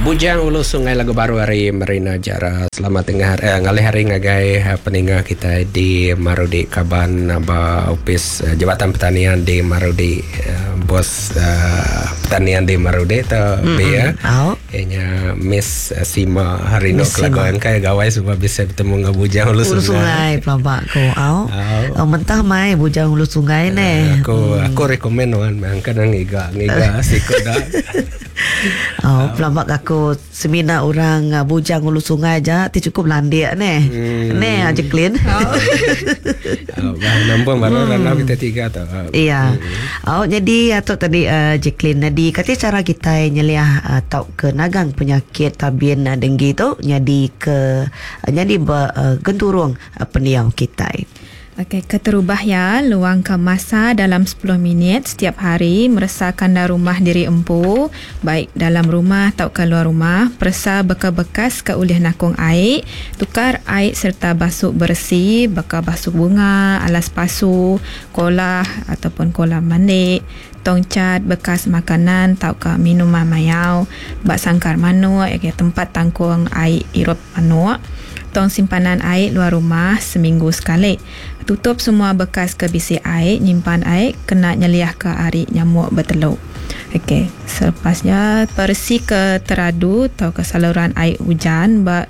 Bujang Ulu Sungai Lagu Baru hari Marina Jara. Selamat dengar ngalih hari ngagai peninggal kita di Marudi Kaban ba Opis Jabatan Pertanian di Marudi, bos pertanian di Marudi tu Bea. Ianya Miss Sima Harino kelaguan kai gawai supaya bisa bertemu dengan Bujang Ulu Sungai. Pelambak ko mentah mai Bujang Ulu Sungai ne. Aku rekomen wan kadang ngiga sikoda. Pelambak aku seminar orang Bujang Ulu Sungai aja ti cukup landia ne. Ne aja clean. Nampung baru kita tiga tu. Iya. Jadi atau tadi Jacqueline nadi kata cara kita nyeliah tau ke nagang penyakit tabien denggi tu jadi genturung peniau kita. Okey, keterubah ya, luangkan masa dalam 10 minit setiap hari meresahkan rumah diri empu, baik dalam rumah atau keluar rumah, persa bekas-bekas ke ulih nakung air, tukar air serta basuh bersih, bekas basuh bunga, alas pasu, kolah ataupun kolah mandi, tongcat bekas makanan tau ke minuman mayau, bak sangkar manuk, tempat tangkung air irup manuk, tong simpanan air luar rumah seminggu sekali. Tutup semua bekas ke bisi air, nyimpan air, kena nyeliah ke ari nyamuk bertelur. Okey, selepasnya bersih ke teradu atau ke saluran air hujan bak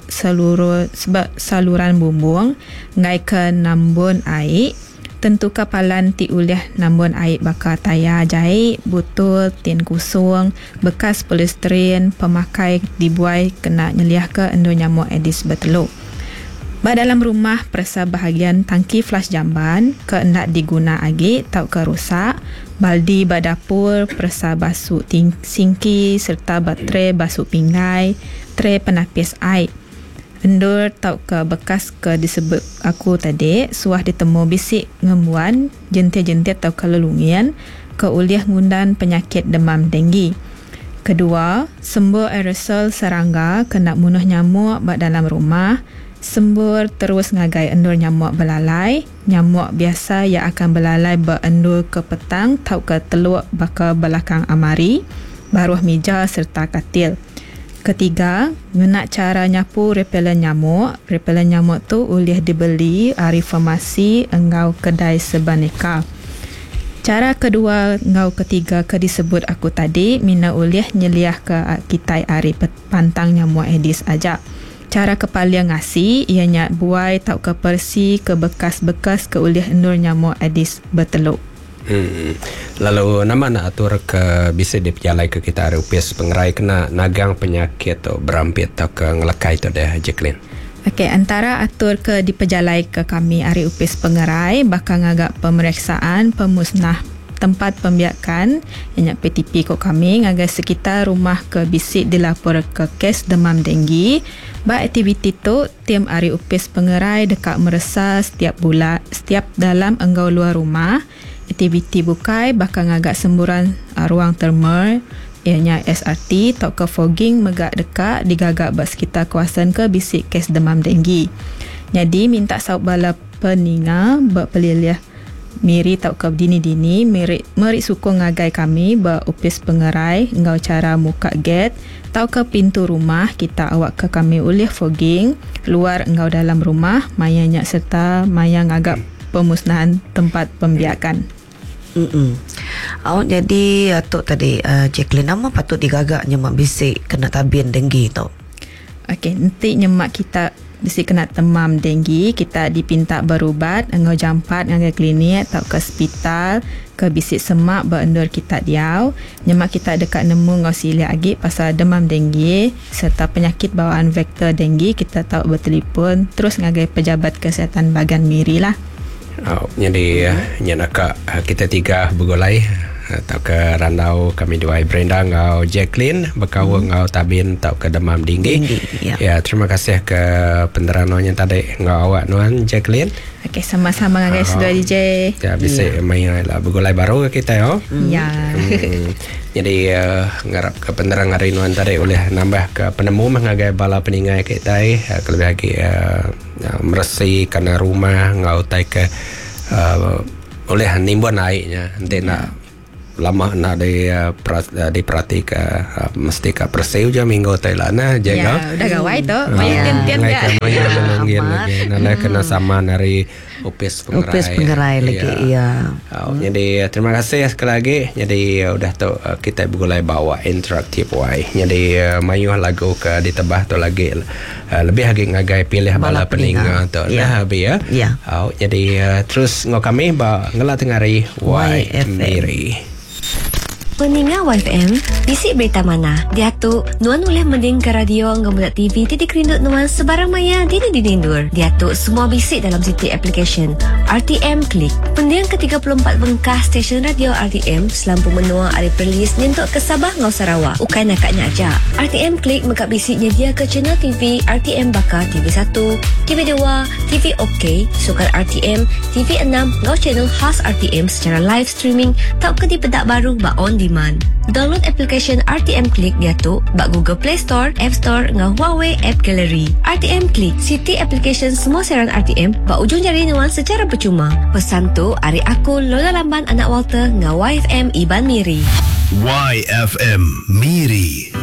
saluran bumbung, ngai ke nambun air. Tentu kapalan ti ulih nambun air bakar tayar jahit, butul, tin kusung, bekas polisterin, pemakai dibuai kena nyeliah ke endo nyamuk Aedes bertelur. Dalam rumah persa bahagian tangki flush jamban ke nak diguna lagi tau ke rusak, baldi dapur persa basuh singki serta tray basuh pinggai, tray penapis air. Endur tau ke bekas ke disebut aku tadi, suah ditemu bisik ngembuan, jentik-jentik tau ke lelungian, ke uliah ngundan penyakit demam denggi. Kedua, sembur aerosol serangga kena munuh nyamuk dalam rumah. Sembur terus ngagai endur nyamuk belalai. Nyamuk biasa yang akan belalai berendur ke petang tau ke teluk bakal belakang amari, baruh meja serta katil. Ketiga, guna cara nyapu repelen nyamuk. Repelen nyamuk tu boleh dibeli dari farmasi engau kedai sebaneka. Cara kedua engau ketiga ke disebut aku tadi, mina boleh nyeliah ke kitai ari pantang nyamuk Aedes aja. Cara kepalia ngasi ianya buai tau ke persi ke bekas-bekas ke ulih endur nyamuk Aedes bertelur. Lalu nama nak atur ke bisa diperjalai ke kita rupis pengerai kena nagang penyakit atau berampit atau ke ngelekai tu dah Jacqueline. Okey, antara atur ke diperjalai ke kami hari upis pengerai bakal ngagak pemeriksaan pemusnah tempat pembiakan yang PTP ko kami ngagai sekitar rumah ke bisik dilapor ke kes demam denggi. Ba aktiviti tu tim hari upis pengerai dekat meresa setiap bulan setiap dalam enggau luar rumah. Aktiviti bukai bakal ngagak semburan ruang termal ianya SRT atau ke fogging megak dekat digagak bak sekitar kawasan ke bisik kes demam denggi. Jadi minta saub bala peninga bak peliliah miri tau ke dini-dini meri sukung ngagai kami ba upis pengerai ngau cara muka gate tau ke pintu rumah kita awak ke kami ulih fogging luar ngau dalam rumah mayanya serta maya ngagak pemusnahan tempat pembiakan. Jadi atuk tadi Jacqueline nama patut digagak nyemak bisik kena tabien denggi tau. Okey, nanti nyemak kita bisik kena demam denggi, kita dipinta berubat engau jampat ngau klinik atau ke hospital ke bisik semak berendur kita diau. Nyemak kita dekat nemu ngau silia lagi pasal demam denggi serta penyakit bawaan vektor denggi, kita tahu bertelefon terus ngagai pejabat kesihatan bagan miri lah. Jadi nyanaka kita tiga begolai atau ke randau kami dua Brenda ngau Jacqueline berkawa ngau tabin tau ke demam dinggi. Ya, terima kasih ke penerangannya tadi ngau awak nuan Jacqueline. Okey, sama-sama guys dua DJ. Ya bisa main lah begolai baru ke kita yo. Ya. Jadi ngarap ke penerang hari nuan tadi oleh nambah ke penemu mengagai bala peningai kita lebih lagi meresihkan rumah ngau tai ke oleh nimbun airnya nanti nak lama na di pratika mesti ka perseu je minggu Thailand na jaga. Udah gawai tu. Banyak tian-tian ngai ya. ka maya menungin lagi. Nana kena sama dari Upis Penggerai lagi. Ya. Jadi terima kasih sekali lagi. Jadi udah tu kita boleh bawa interaktif wai. Jadi mayu lagu ke ditebah tu lagi lebih lagi ngagai pilih bala peninga tu nah habis ya. Jadi terus ngau kami ba ngela tengari YFM. Peninga YFM, isi berita mana? Dia tu, nuan boleh mending ke radio ngemudak TV titik rindut nuan sebarang maya dini dinindur. Dia tu semua bisik dalam siti application RTM Klik. Pendiang ke-34 bengkah stesen radio RTM selampu menua ada perlis nyentuk ke Sabah ngau Sarawak. Ukai nakaknya aja. RTM Klik mengkap bisik nyedia ke channel TV RTM Bakar TV1, TV2, TV OK, Sukar RTM, TV6 ngau channel khas RTM secara live streaming tak ke di pedak baru ba on demand. Download application RTM Klik dia tu bak Google Play Store, App Store ngau Huawei App Gallery. RTM Klik, siti application semua siaran RTM bak ujung jari nuan secara percuma. Pesan tu ari aku Lola Lamban anak Walter ngau YFM Iban Miri. YFM Miri.